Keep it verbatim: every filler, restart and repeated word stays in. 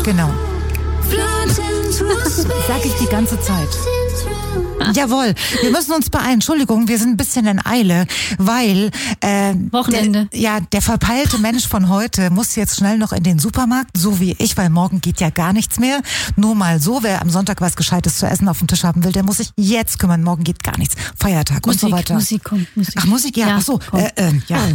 Genau. Sag ich die ganze Zeit. Jawohl, wir müssen uns beeilen. Entschuldigung, wir sind ein bisschen in Eile, weil äh, Wochenende. Der, ja, der verpeilte Mensch von heute muss jetzt schnell noch in den Supermarkt, so wie ich, weil morgen geht ja gar nichts mehr. Nur mal so, wer am Sonntag was Gescheites zu essen auf dem Tisch haben will, der muss sich jetzt kümmern. Morgen geht gar nichts. Feiertag Musik, und so weiter. Musik kommt. Musik. Ach, Musik, ja. Ja, Ach so, komm. äh, äh, ja.